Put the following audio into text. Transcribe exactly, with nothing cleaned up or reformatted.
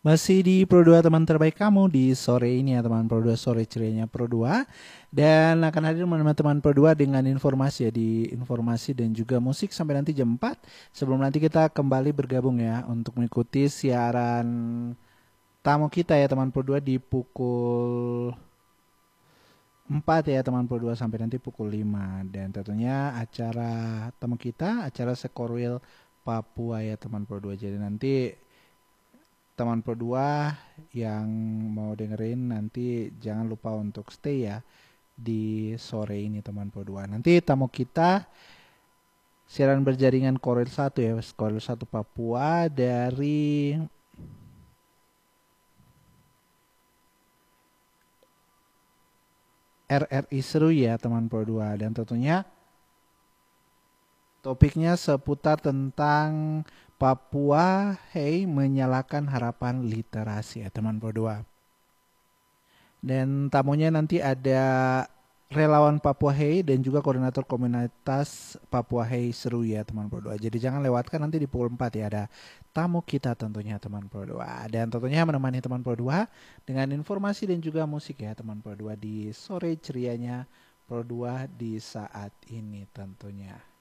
Masih di Pro dua teman terbaik kamu di sore ini ya teman Pro dua, sore cerianya Pro dua. Dan akan hadir teman-teman Pro dua dengan informasi ya, di informasi dan juga musik sampai nanti jam empat. Sebelum nanti kita kembali bergabung ya untuk mengikuti siaran tamu kita ya teman Pro dua di pukul empat ya teman Pro dua sampai nanti pukul lima. Dan tentunya acara tamu kita, acara Sekorwil Papua ya teman Pro dua. Jadi nanti teman Pro dua yang mau dengerin nanti jangan lupa untuk stay ya di sore ini teman Pro dua. Nanti tamu kita siaran berjaringan Korwil satu ya, Korwil satu Papua dari R R I Seru ya teman Pro dua. Dan tentunya topiknya seputar tentang Papua Hey menyalakan harapan literasi ya teman Pro dua. Dan tamunya nanti ada relawan Papua Hey dan juga koordinator komunitas Papua Hey Seru ya teman Pro dua. Jadi jangan lewatkan nanti di pukul empat ya, ada tamu kita tentunya teman Pro dua. Dan tentunya menemani teman Pro dua dengan informasi dan juga musik ya teman Pro dua di sore cerianya Pro dua di saat ini tentunya.